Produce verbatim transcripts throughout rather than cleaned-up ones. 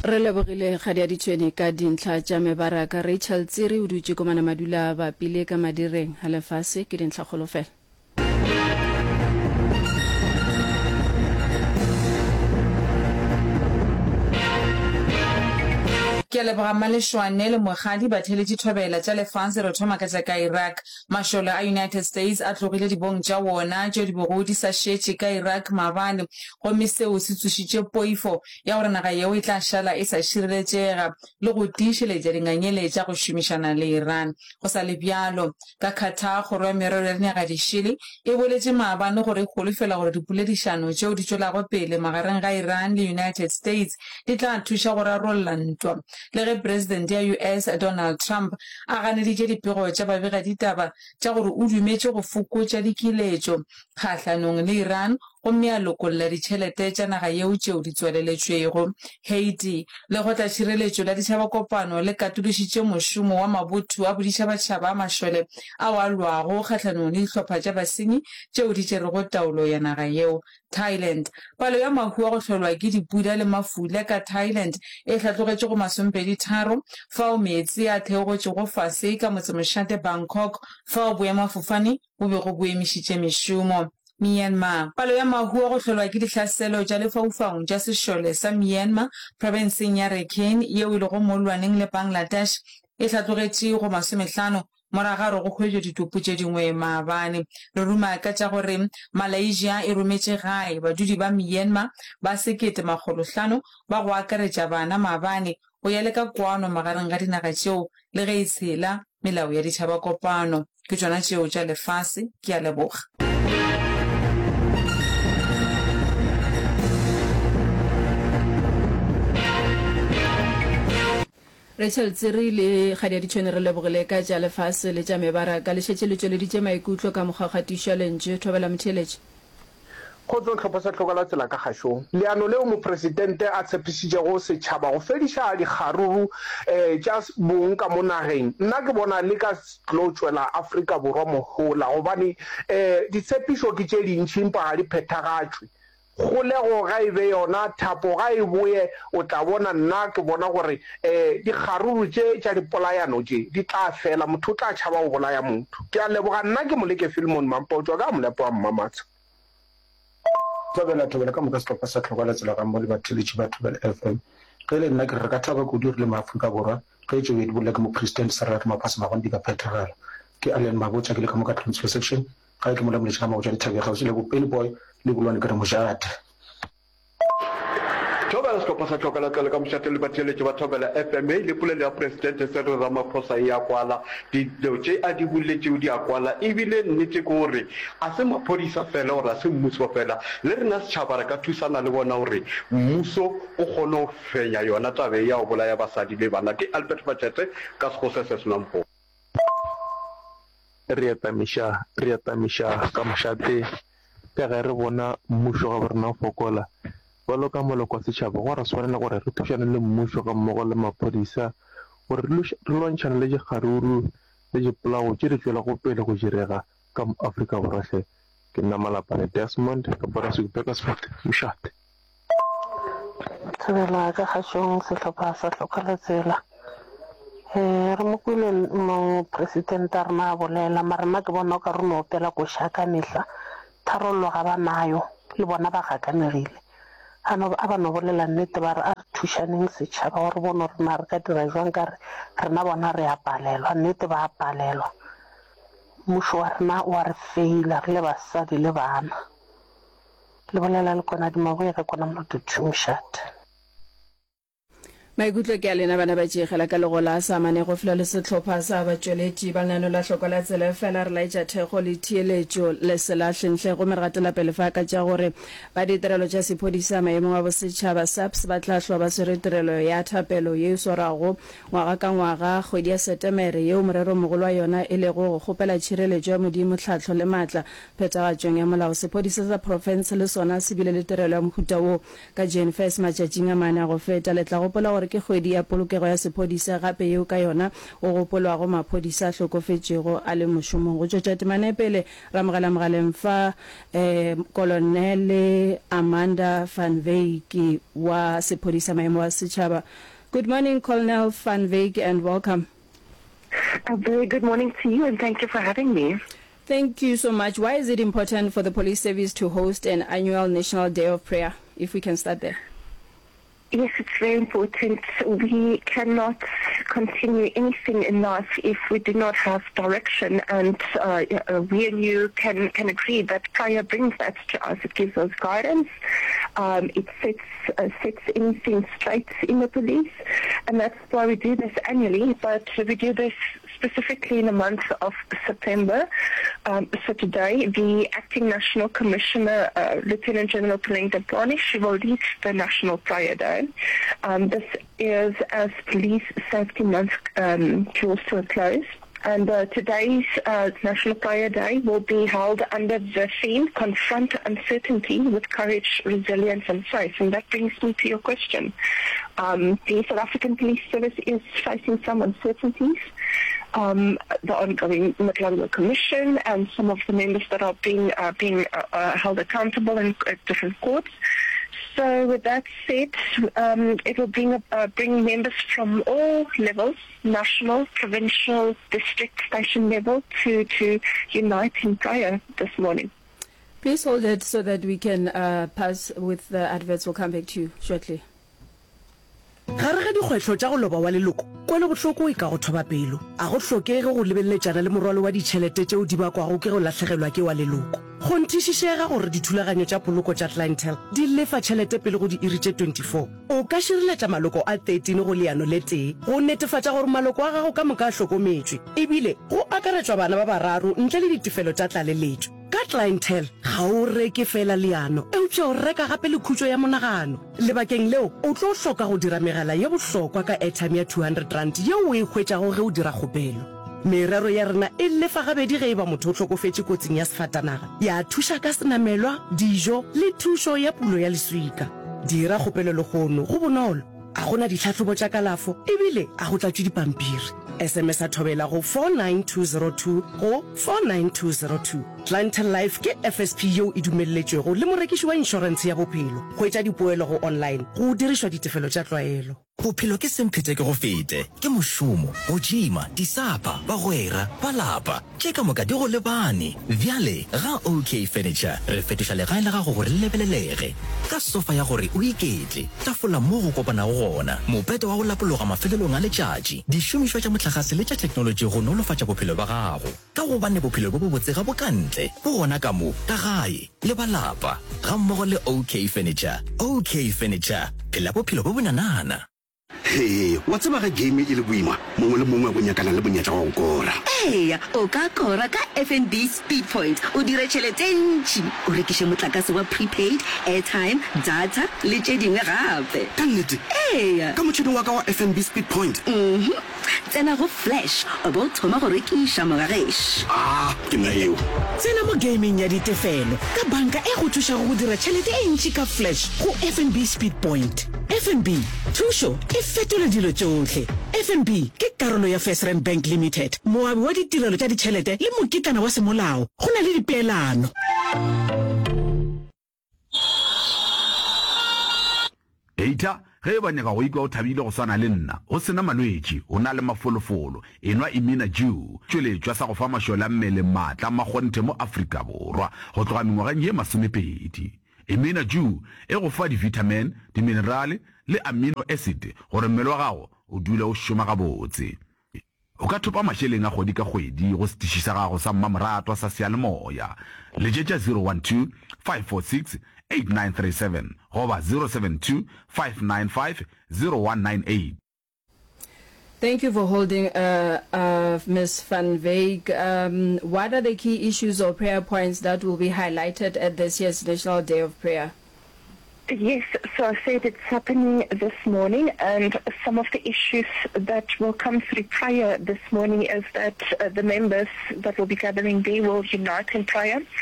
Re lebogile ga dia ditshwene ka dintlha tša mebaraka. Rachel Tsiri o dutse komana madula ba pile ka madireng a lefase ke dintlha kgolo fela. Ke leboga Maleshwane le mogadi ba theletše thobela tša lefanshe re thoma ka tša ka Iraq. Mašole a United States a tlogile dibong tša wona tšeo dibogo di sa šetše ka Iraq maabane gomme seo se tsošitše poifo ya gore naga yeo e tla šala e sa šireletšega le go tiišeletša dinganyeletša go šomišana le Iran. Go sa le bjalo ka Qatar kgoro ya merero ya dinaga di šele e boletše maabane gore e kgolofela gore dipoledišano tšeo di tšwelago pele magareng ga Iran le United States di tla thuša go rarolla ntwa. Le ge president ya U S Donald Trump a ganeditše dipego tša babegaditaba tša gore o dumetše go fokotša dikiletšo kgahlanong le Iran gomme a lokolola ditšhelete tša naga yeo tšeo di tsweleletšwego. Haiti le go tla tšhireletšo la ditšhabakopano le katološitše mošomo wa mabotho a boditšhabatšhaba a mašole ao a lwago kgahlanong le dihlopha tša basenyi tšeo di tšerego taolo ya naga yeo. Thailand palo ya mahu a go hlolwa ke dipuda le mafula ka Thailand e hlatlogetše go masompedi tharo fao meetse a theogotše go fase ka motsemošate Bangkok fao boemafofane bo bego bo emišitše mešomo. Myanmar palo ya mahu a go hlolwa ke dihlaselo tša lefaufaung tša sešole sa Myanmar provinceng ya Rakhine yeo e lego mo lwaneng le Bangladesh e hlatlogetše go masomehlano moragaro go hwetša ditopo tše dingwe maabane. Re ruma ka tša gore Malaysia e rometše gae badudi ba Myanmar ba sekete makgolo hlano ba go akaretša bana maabane go ya le ka kwano magareng ga dinaga tšeo le ge e tshela melao ya ditšhabakopano. Ke tšona tšeo tša lefase ke a leboga. Rachel Tsiri le ga dia ditshwene re lebogile ka tša lefase le tša mebaraka le šetše le tšweleditše maikutlo ka mokgakgatišo lentše thobela motheletše. Go tlo tlhopha sa tlhokala tsela ka gašong leano leo mopresidente a tshepišitšego setšhaba go fediša dikgaruru um tša bong ka mo nageng. Nna ke bona le ka tlo tšwela Afrika Borwa mogola gobane um ditshepišo ke tše dintšhi mpa ga di phethagatswe. Kgolego ga e be yona thapo ga e boe o tla bona nna ke bona gore um dikgaruru tše tša dipolayano tše di tla fela motho o tla tšhaba go bolaya motho. Ke a leboga nna ke moleke Philemon Mampotšwa ka molepo wa Mmamatsho. Thobela thobela ka moka setlhopha sa tlhokala tsela ka mo le batheletši ba Thobela F M ge le nna ke re ka thaba kudu re le maAforika Borwa ge tšeo e di bolela ke mopresidente Cyril Ramaphosa magone di ka phethagala ke Allen Mabotja ke le ka moka transfer section ga ke molamoletši ka mago tša dithabe ga se le bopele boy le bolwane ka re mojate. Thobela setlhopha sa tlhokala tsela ka mošate le batheletši ba Thobela F M le polelo ya presidente Cyril Ramaphosa e a kwala dilo tše a di boletšeo di a kwala ebile nnete ke gore a se maphodisa fela gore a se mmuso fela le rena setšhaba re ka thusana le bona gore mmuso o kgone go fenya yona tabe ya go bolaya basadi le bana. Ke Albert Machete ka sekgose se senampo re etamiša re etamiša ka mošate ka ge re bona mmušo ga borena fokola balo ka moloko wa setšhaba go ra swanela gore re thušane le mmušo ga mmogo le maphodisa gore re lwantšhane le dikgaruru le dipolao tše di tšwelago pele go direga ka moAforika Borwahle. Ke nna Malapane Desmond ka bona Sekipekasfort mošate. Thobela ka gašong sehlopha sa tlhokala tsela um re mo kwile mo presidente a rena a bolela mara nna ke bona o ka re no opela koša ka mehla tharollo ga ba nayo le bona ba gakanegile a ba no bolela nnete ba re a re thušaneng setšhaba gore bone gore na re ka dira jwang ka re rena bona re a palelwa nnete ba a palelwa mmušo wa rena o a re feila re le basadi le bana le bolela le kona dimaboe ge kona molotutu mošate. Maikutlo ke a lena bana ba tšegela ka legola a sa mane go fela le setlhopha sa batšweletši ba lenano la hloko la tsela fela re laetša thekgo le theeletšo le selahlentle go me re gatela pele fa ka tša gore ba ditirelo tša sephodisa maemong a bosetšhaba S A P S ba tla hlwa ba swere tirelo ya thapelo ye e swarwago ngwaga ka ngwaga kgwedi ya Setemere yeo morero mogolo wa yona e lego go kgopela tšhireletšo ya modimo tlhahlo le maatla phethagatšong ya molao. Sephodisa sa profense le sona se bile le tirelo ya mohuta wo ka Jane First matšatšing a mane a go feta le tla gopola gore gore ke kgwedi ya polokego ya sepodisa gape yeo ka yona o gopolwago maphodisa a hlokofetšego a le mošomong go tšwetša temane pele ra mogala mogaleng fa eh, kolonele Amanda van Wyk wa sepodisa maemo wa setšhaba. Good morning, Colonel van Wyk, and welcome. A very good morning to you, and thank you for having me. Thank you so much. Why is it important for the police service to host an annual National Day of Prayer? If we can start there. Yes, it's very important. We cannot continue anything in life if we do not have direction, and uh, we and you can, can agree that prayer brings that to us. It gives us guidance. Um, it sets, uh, sets anything straight in the police, and that's why we do this annually, but we do this specifically in the month of September. Um, so today, the Acting National Commissioner, uh, Lieutenant General Pelenga Brownie, she will lead the National Prayer Day. Um, this is as Police Safety Month um, draws to a close. And uh, today's uh, National Prayer Day will be held under the theme, Confront Uncertainty with Courage, Resilience and Faith. And that brings me to your question. Um, the South African Police Service is facing some uncertainties. Um, the ongoing McLaren Commission and some of the members that are being uh, being uh, uh, held accountable in uh, different courts. So with that said, um, it will bring uh, bring members from all levels, national, provincial, district, station level, to, to unite in prayer this morning. Please hold it so that we can uh, pass with the adverts. We'll come back to you shortly. Gare ga dikgwetlho tša go loba wa leloko kwa le bohloko e ka go thoba pelo a go hlokege go lebelletšana le morwalo wa ditšhelete tšeo di bakwago ke go latlhegelwa ke wa leloko go nthišišega gore dithulaganyo tša poloko tša clientele di lefa tšhelete pele go di iri tše twenty-four o ka šireletša maloko a thirteen go leano le tee go netefatša gore maloko a gago ka moka a hlokometšwe ebile go akaretšwa bana ba bararo ntle le ditefelo tša tlaleletšo ka clientele ga o reke fela leano eupša o reka gape le khutšo ya monagano lebakeng leo o tlo hloka go dira megala ye bohlokwa ka airtime ya two hundred rand yeo o e hwetšago ge o dira kgopelo merero ya rena e lefa gabedi ge e ba motho o hlokofetše kotsing ya sefatanaga ya thuša ka senamelwa dijo le thušo ya pulo ya leswika dira kgopelo legono go bonolo a gona ditlhatlhobo tša kalafo ebile a go tlatšwe dipampiri S M S a thobela go four nine two zero two go four nine two zero two. Clientele Life ke F S P yo e dumelletšwego le morekiši wa inšorense ya bophelo go etša dipoelo go online go dirišwa ditefelo tša tlwaelo. Bophelo ke semphete ke go fete ke mošomo go jima disapa bagwera balapa tše ka moka di go lebane bjale ga OK Furniture re fetoša legae la gago gore le lebelelege ka sofa ya gore o iketle tafola mo go kopanago gona mopete wa go lapologa mafelelong a letšatši dišomišwa tša motlagase le tša technology go nolofatša bophelo ba gago ka gobane bophelo bo bo botse ga bokantle bo gona ka mo ka gae le balapa ga mmogo le OK Furniture. OK Furniture phela bophelo bo bonanana. Hey, what's about a game e le boima mongwe le mongwe go nyakana le bonyatša go kora Hey, o ka kora ka F N B Speed Point o dire tšhelete ntši o rekiše motlakase wa prepaid airtime data le tše dingwe gape ka nnete Hey, ka motšhineng wa ka wa F N B Speed Point mhm tsena go flash o bo thoma go rekiša mogagešo ah ke na eo tsena mo gaming ya ditefelo ka banka e go thuša go dira tšhelete e ntši ka flash go F N B Speed Point. F N B thušo e fetola dilo tšohle. F N B ke karolo ya FirstRand Bank Limited moabi wa ditirelo tša ditšhelete le mokitlana wa semolao go na le dipeelano. Eita ge ba nyaka go ikwa o thabile go swana le nna o sena malwetši o na le mafolofolo enwa Imina Jew tšweletšwa sa go fa mašola mmele maatla magonthe mo Afrika Borwa go tloga mengwageng ye masomepedi. Imina Jew e go fa di-vitamin di-minerale le amino acid gore mmele wa gago o dule o šoma gabotse o ka thopa mašeleng a kgwedi ka kgwedi go setiši sa gago sa mmamoratwa sa seyalemoya letšetša zero one two five four six eight nine three seven goba zero seven two five nine five zero one nine eight. Thank you for holding, uh, uh, Miz Van Wyk. Um, what are the key issues or prayer points that will be highlighted at this year's National Day of Prayer? Yes, so I said it's happening this morning, and some of the issues that will come through prayer this morning is that uh, the members that will be gathering there will unite in prayer.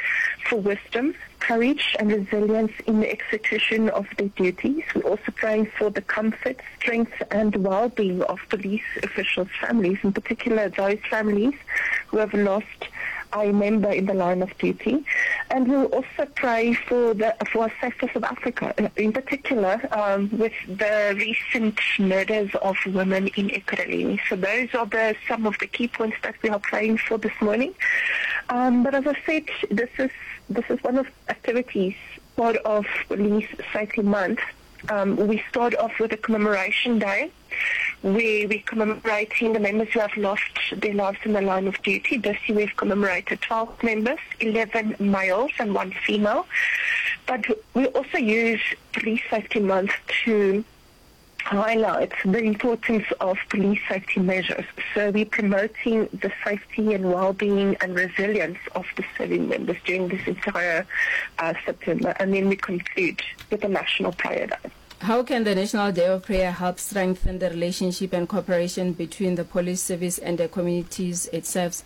for wisdom, courage and resilience in the execution of their duties. We're also praying for the comfort, strength and well-being of police officials' families, in particular those families who have lost a member in the line of duty. And we'll also pray for the for our safety of South Africa, in particular um, with the recent murders of women in Ekurhuleni. So those are the some of the key points that we are praying for this morning. Um, but as I said, this is this is one of activities part of Police Safety Month. Um, we start off with a commemoration day, where we're commemorating the members who have lost their lives in the line of duty. This year we've commemorated twelve members, eleven males and one female. But we also use Police Safety Month to highlight the importance of police safety measures. So we're promoting the safety and well-being and resilience of the serving members during this entire uh, September. And then we conclude with a national prayer day. How can the National Day of Prayer help strengthen the relationship and cooperation between the police service and the communities it serves?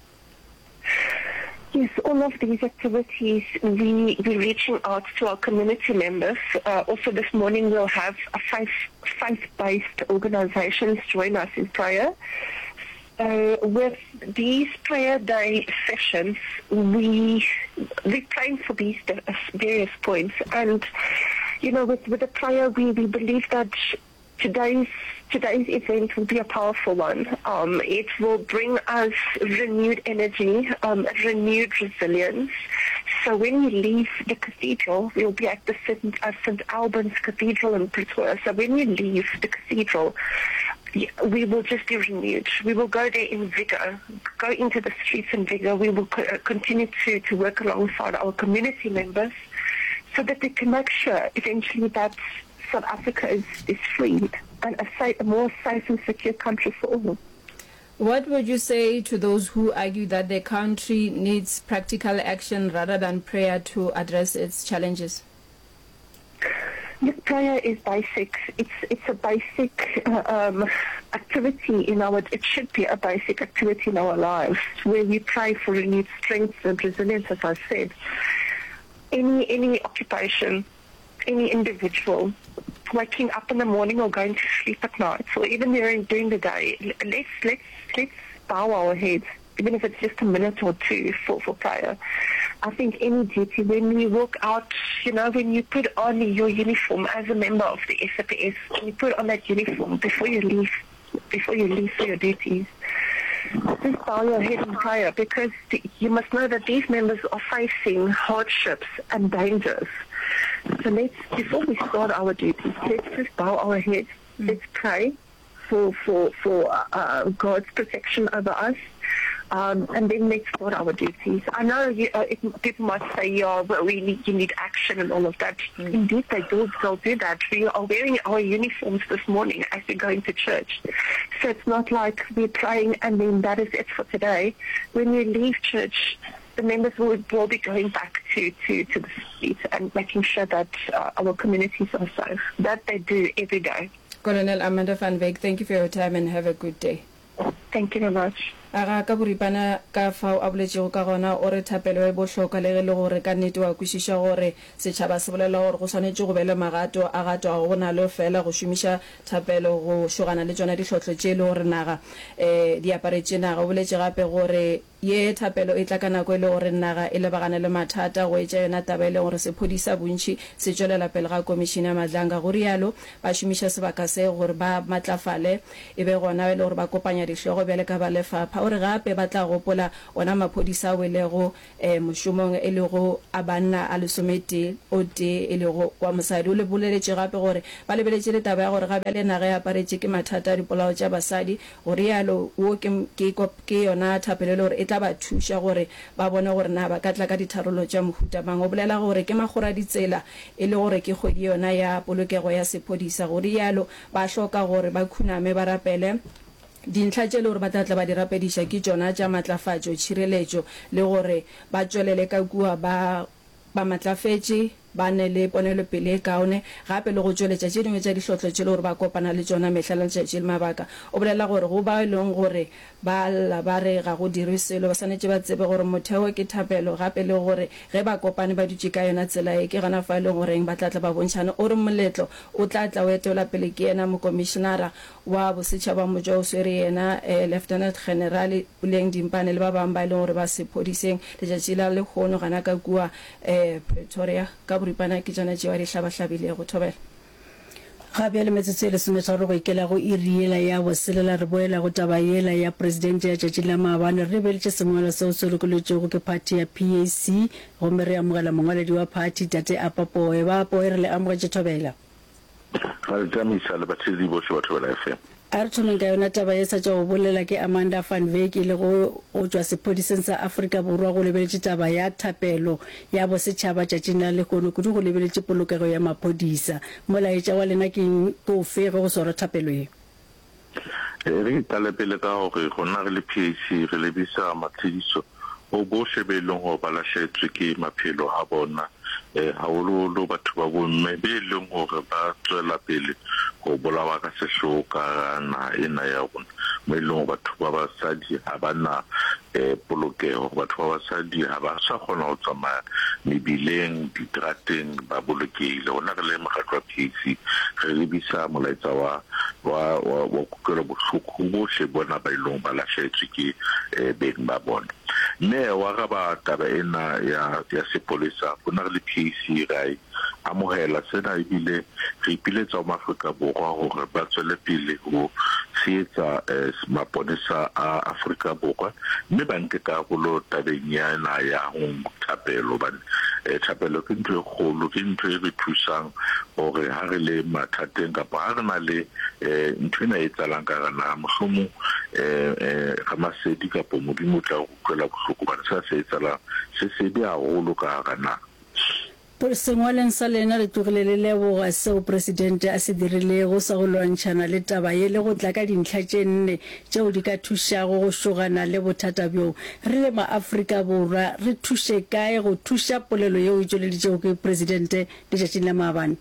Yes, all of these activities, we, we're reaching out to our community members. Uh, also this morning we'll have a faith, faith-based organizations join us in prayer. Uh, with these prayer day sessions, we, we're praying for these various points. And, you know, with, with the prayer, we, we believe that today's Today's event will be a powerful one. Um, it will bring us renewed energy, um, renewed resilience. So when we leave the cathedral, we'll be at the Saint Uh, Saint Albans Cathedral in Pretoria. So when we leave the cathedral, we will just be renewed. We will go there in vigor, go into the streets in vigor. We will co- continue to, to work alongside our community members so that we can make sure eventually that South Africa is, is free and a, safe, a more safe and secure country for all. What would you say to those who argue that the country needs practical action rather than prayer to address its challenges? Yes, prayer is basic. It's it's a basic uh, um, activity in our. It should be a basic activity in our lives where we pray for renewed strength and resilience. As I said, any any occupation, any individual waking up in the morning or going to sleep at night, or even during during the day, let's let's let's bow our heads, even if it's just a minute or two for, for prayer. I think any duty, when you walk out, you know, when you put on your uniform as a member of the S A P S, when you put on that uniform before you leave, before you leave for your duties, just bow your head in prayer, because you must know that these members are facing hardships and dangers. So let's, before we start our duties, let's just bow our heads. Let's pray for for for uh, God's protection over us, um, and then let's start our duties. I know you, uh, it, people might say, "Yeah, but we need, you need action and all of that." Mm. Indeed, they do. They'll do that. We are wearing our uniforms this morning as we're going to church, so it's not like we're praying and then that is it for today. When we leave church, the members will, will be going back to, to, to the streets and making sure that uh, our communities are safe. That they do every day. Colonel Amanda van Wyk, thank you for your time and have a good day. Thank you very much. Aga ka boripana ka fao a boletsego ka gona o re thapelo e botlhokwa le ge le gore ka nnete wa kwešiša gore setšhaba se bolela gore go swanetše go be le magato a gato a go na le fela go šomiša thapelo go šogana le tsona ditlhotlho tše e le gore naga um di aparetše naga o boletše gape gore ye thapelo e tla ka nako e le gore naga e lebagane le mathata go etša yona taba e le gore sephodisa bontšhi se tšwelela pele ga komišene ya madlanga go rialo ba šomiša sebaka se gore ba matlafale e be gona e le gore ba kopanya dihlego bjale ka ba lefapha o re gape ba tla gopola ona maphodisa a welego um mošomong e lego a banna a lesomete o tee e lego wa mosadi o le boleletše gape gore ba lebeletše le taba ya gore ga bjale naga e aparetše ke mathata a dipolao tša basadi go rialo wo ke yona thapelo e le gore e tla ba thuša gore ba bone gore na ba ka tla ka ditharolo tša mohuta mang o bolela gore ke magora ditsela e le gore ke kgwedi yona ya polokego ya sephodisa go rialo ba hloka gore ba khuname ba rapele dintlha tše le gore ba tlatla ba di rapediša ke tšona tša matlafatšo tšhireletšo le gore ba tšwelele ka kua ba ba matlafetše ba ne le ponelo pele e kaone gape le go tsweletša tše dingwe tša dihlotlo tše le gore ba kopana le tsona mehla le letšatši le mabaka o bolela gore go ba e leng gore ba lla ba re ga go dirwe selo ba swanetše ba tsebe gore motheo ke thapelo gape le gore ge ba kopane ba dutše ka yona tsela e ke gona fa e leng goreng ba tlatla ba bontšhane o re moletlo o tla tla o etelwa pele ke yena mokomišenara wa bosetšhaba moja o swere yena eh, lieutenant general Puleng Dimpane le ba bangwe ba e leng gore ba sephodiseng letšatši la lekgono gana ka kua eh, Pretoria ka boripana ke tsona tšeo di hlabahlabilego Thobela gape le metsotso e lesometharo go ikela go iriela ya boselela re boela go taba yela ya presidente ya tšatši la maabane re beletše sengwalo seo se lokoletšego ke party ya P A C gomme re amogela mongwaledi wa party Tate Apapoe ba Apoe re le amogetše Thobela ga re tsamisa le batsedi bohle ba Thobela F M a re thomeng ka yona taba e sa tša go bolela ke Amanda van Wyk le go tšwa sephodiseng sa Afrika Borwa go lebeletše taba ya thapelo ya bosetšhaba tšatšing la lekgono kudu go lebeletše polokego ya maphodisa molaetša wa lena ke ofe ge go swara thapelo e re itale pele ka gore go nna re le P A C re lebisa matshediso o bohle be leng gore ba lahlehetswe ke maphelo a bona eh haholo batho ba bomme be leng gore ba tswela pele go bolawa ka sehloka na ena ya rona mo leng batho ba basadi ha bana eh polokego batho ba basadi ha ba sa kgona go tsamaya mebileng ditrateng ba bolokile ona re le mokgatlo wa P A C re lebisa molaetsa wa wa wa kukelo bohloko bohle bona ba ilong ba lahlehetswe ke beng ba bona mme wa ga ba taba ena ya ya sepolesa bona re le P A C rai amohela sena ibile re ipiletsa mo Afrika Borwa gore ba tswele pele go sietsa maponesa a Afrika Borwa mme ba nke karolo tabeng yana ya go thapelo ba thapelo ke ntho e kgolo ke ntho e re thusang gore ha re le mathateng kapa ha re na le ntho ena e tsalang ka rana mohlomong eh ga masedi kapa modimo tla go kwela bohloko ba se se tsala se se di haholo ka rana sengwaleng sa lena re tlogile le leboga seo presidente a se dirilego sa go lwantšhana le taba ye le go tla ka dintlha tše nne tšeo di ka thušago go šogana le bothata bjoo re le maAfrika Borwa re thuše kae go thuša polelo yeo e tšweleditšego ke presidente letšatšing la maabane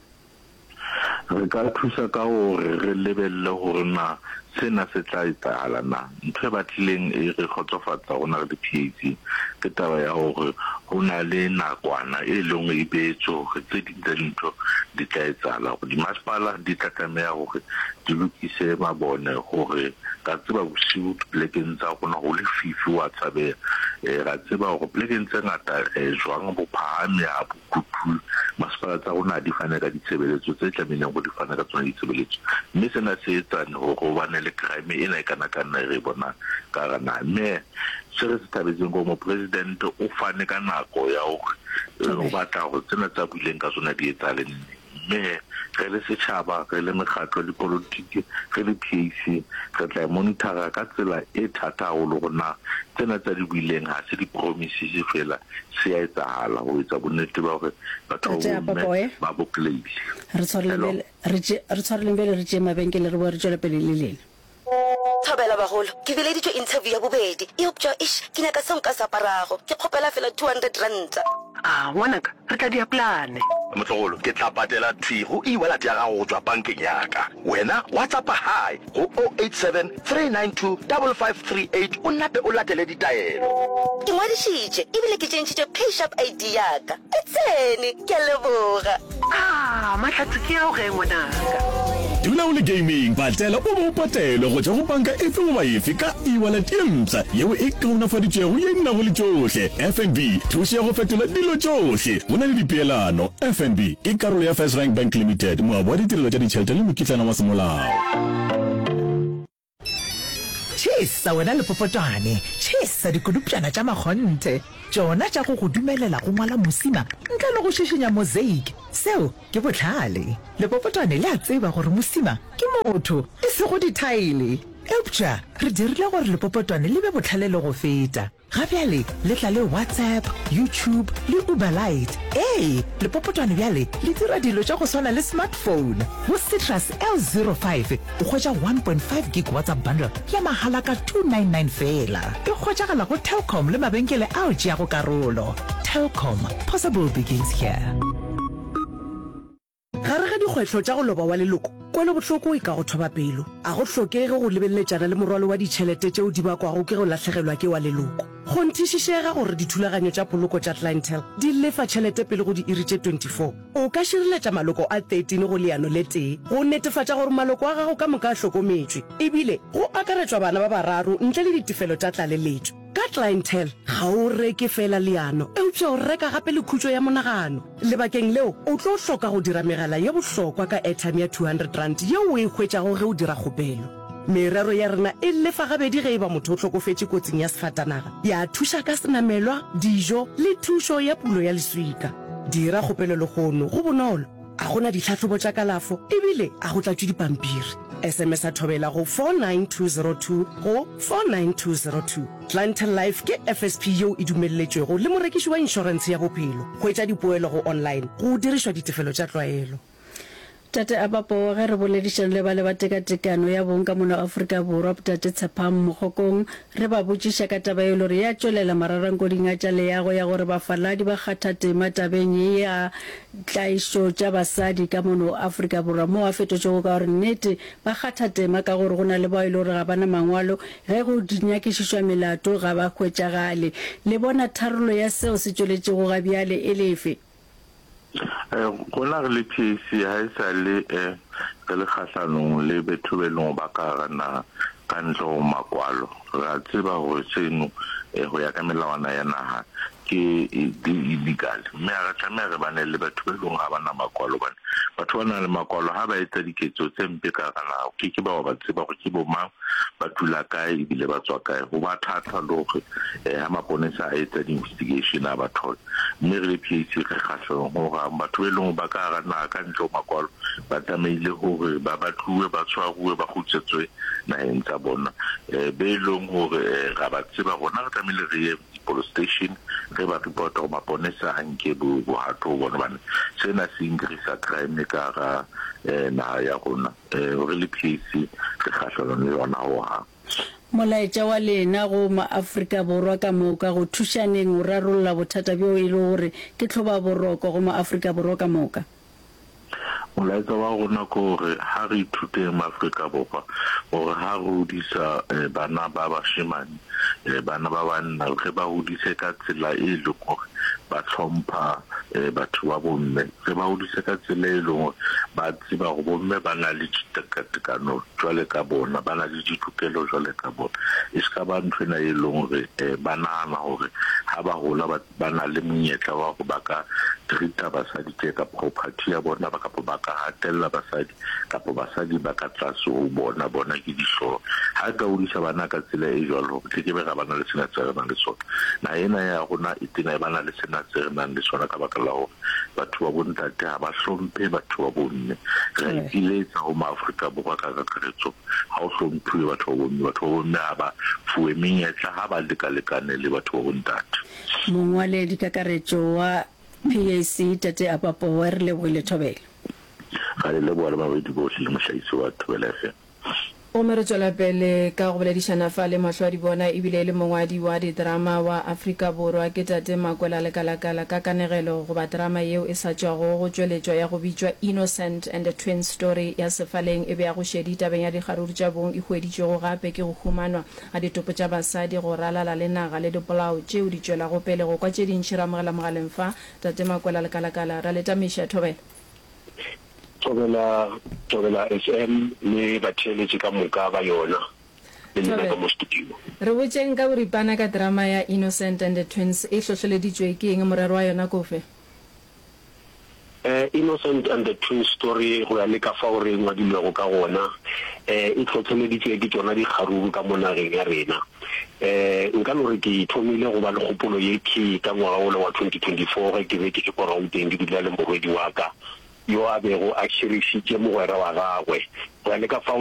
re ka thuša ka gore re lebelle gore na sena se tla etsahala na ntho e batlileng e re kgotsofatsa gona re P A C ke taba ya gore go na le nakwana e leng e beetso ge tse dintse dintho di tla etsahala go di masepala di tla tlameha gore di lokise mabone gore ka tseba bosiu plekeng tsa gona go le fifi wa tshabela e ra tseba gore plekeng tse ngata jwang bophahame a bokutu masepala tsa gona di fana ka ditshebeletso tse tlameleng go di fana ka tsona ditshebeletso mme sena se etsane gore go bane le crime ena e kana kana re bona ka rana mme se re se tabetseng go mo president o fane ka nako ya gore o batla go tsena tsa buileng ka tsona di etsale mme re le setšhaba re le mekgatlo di politiki re le P A C re tla monitora ka tsela e thata haholo gona tsena tsa di buileng ha se di promises fela se a etsahala go etsa bonnete ba gore batho ba bokledi re tshwareleng re tshwareleng bele re tšee mabenkele re bo re tšwela pele le lena Thobela bagolo ke bileditšwe interview ya bobedi e optša ish ke nyaka seo nka se aparago ke kgopela fela two hundred rand ah ngwanaka re tla di aplane motlogolo ke tla patela tshi go e-wallet ya gago go tswa bankeng yaka wena WhatsApp hi go oh eight seven three nine two five five three eight o nape o latele ditaelo ke ngwadišitše ebile ke tšentšhitše payshap I D yaka e tsene ke a leboga ah mahlatse ke yao ge ngwanaka dula o le gaming patela o bo patelo go tšwa go banka efe goba efe ka e-wallet ye mpša yeo e kaonafaditšego ye nnago le tšohle F N B thuše ya go fetola dilo tšohle go na le dipeelano F N B ke karolo ya First Rank Bank Limited moabo wa ditirelo tša ditšhelete le mokitlana wa semolao tšhesa wena lepopotwane tšhesa dikodupšana tša makgonthe tšona tša go go dumelela go ngwala mosima ntle le go šišinya mosaic seo ke bohlale lepopotwane le a tseba gore mosima ke motho e se go dithaele eupša re dirile gore lepopotwane le be bohlale le go feta gabjale le tla le WhatsApp, YouTube le Uberlite ee lepopotwane bjale le dira dilo tša go swana le smartphone go Citrus L zero five o hwetša one point five gig WhatsApp bundle ya mahala ka two ninety-nine fela e hwetšagala go Telkom le mabenkele ao tšeago karolo Telkom, possible begins here. dikgwetlho tša go loba wa leloko kwele bohloko e ka go thoba pelo a go hlokege go lebelletšana le morwalo wa ditšhelete tšeo di bakwago ke go latlhegelwa ke wa leloko go nthišišega gore dithulaganyo tša poloko tša clientele di lefa tšhelete pele go di iri tše twenty-four o ka šireletša maloko a thirteen go leano le tee go netefatša gore maloko a gago ka moka a hlokometšwe ebile go akaretšwa bana ba bararo ntle le ditefelo tša tlaleletšo ka clientele ga o reke fela leano eupša o reka gape le khutšo ya monagano lebakeng leo o tlo hloka go dira megala ye bohlokwa ka airtime ya two hundred rand yeo o e hwetšago ge o dira kgopelo merero ya rena e lefa gabedi ge e ba motho o hlokofetše kotsing ya sefatanaga ya thuša ka senamelwa dijo le thušo ya pulo ya leswika dira kgopelo legono go bonolo a gona ditlhatlhobo tša kalafo ebile a go tlatšwe dipampiri sms a thobela go four nine two zero two go four nine two zero two clientele life ke F S P yeo e dumelletšwego le morekiši wa inšorense ya bophelo go etša dipoelo go online go dirišwa ditefelo tša tlwaelo tate Apapo ge re boledišana le ba le ba tekatekano ya bong ka mona Afrika Borwa tate Tshepang Mogokong re ba botšiša ka taba e lore ya tšwelela mararankgoding a tša leago ya gore bafaladi ba kgatha tema tabeng ye ya tlaišo tša basadi ka mona Afrika Borwa mo a fetotšego ka gore nnete ba kgatha tema ka gore go na le bao e le gore ga bana mangwalo ge go dinyakišišwa melato ga ba hwetšagale le bona tharolo ya seo se tšweletšego ga bjale e lefe go na le P C ha e sa le re le kgahlanong le betho be leng ba ka gana ka ntle go makwalo ra tseba gore seno go ya ka melawana ya naga ke illegal mme a tlameha re bane le batho ba leng ga bana makwalo bana batho ba na le makwalo ha ba etsa diketso tse mpe ka gana ke ke ba ba tseba go ke bo mang ba tula kae ebile ba tswa kae go ba thata le gore ha maponesa a etsa di-investigation a batho mme re le P C re kgahlong gore batho ba leng ba ka gana ka ntle go makwalo ba tlameile gore ba batluwe ba tshwaruwe ba khutsetswe naheng tsa bona be leng gore ga ba tseba gona re tlameile re ye police station re ba report go maponesa a nke bo bohato bona bana sena se increase crime ka ga na ya gona re le P C re kgahlano le yona ho ha molaetša wa lena go ma Afrika Borwa ka moka go thušaneng o rarolla bothata bjo e le gore ke tlhoba boroko go ma Afrika Borwa ka moka molaetša wa gona ko gore ha re ithuteng ma Afrika Borwa gore ha re hodisa bana ba bashimane bana ba banna re ba hodise ka tsela e le gore ba tlhompha batho ba bomme re ba hodise ka tsela e le gore ba tseba go bomme ba na le ditekatekano jwale ka bona ba na le ditokelo jwale ka bona e ska ba ntwena e le gore ba nagana gore ha ba gola ba na le monyetla wa go ba ka treata basadi ke ka property ya bona ba ka ba ka hatella basadi kapo basadi ba ka tlase go bona bona ke dihlooho ha ka hodisa bana ka tsela e jwalo ke ke be ga bana le sena tse re nang le sona na ena ya gona e tena e bana le sena tse re nang le sona ka baka la gore batho ba bontate ha ba hlomphe batho ba bonne re iletsa go ma Afrika Borwa ka kakaretso ha o hlomphiwe batho ba bonne batho ba bonne ha ba fuwe menyetla ha ba lekalekane le batho ba bontate mongwaledi kakaretso wa P A C tate Apapo wa re le boile thobela ga le le boa ba di bohle mohlaisi wa thobela fe o mere tswela pele ka go boledišana fa le mahlo a di bona ebile le mongwadi wa didrama wa Afrika Borwa ke tate Makwela Lekalakala ka kanegelo go ba drama yeo e sa tšwago go tšweletšwa ya go bitšwa Innocent and the Twin Story ya sefaleng e be ya go šedi tabeng ya dikgaruru tša bong e hweditšego gape ke go humanwa a ditopo tša basadi go ralala le naga le dipolao tšeo di tšwelago pele go kwa tše dintšhi ra mogela mogaleng fa tate Makwela Lekalakala ra letamiša thobela Tobela Tobela S M le batheletši ka moka ba yona le nna ka mo studio re botseng ka boripana ka drama ya Innocent and the Twins e hlohleleditšwe ke eng morero wa yona kofe eh Innocent and the Twin Story go ya le ka fa o re ngwadilego ka gona eh e hlohleleditšwe ke tsona di kgaruru ka monageng ya rena eh nka lore ke thomile go ba le kgopolo ye ke ka ngwaga o wa twenty twenty-four ke be ke ke go rauteng ke dula le morwedi wa ka yo a bego a tšhirišitše mogwera wa gagwe go ya le ka fa